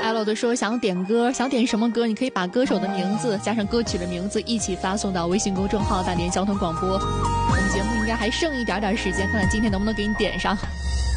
L 的说想点歌，想点什么歌？你可以把歌手的名字加上歌曲的名字一起发送到微信公众号大连交通广播。我们节目应该还剩一点时间，看看今天能不能给你点上。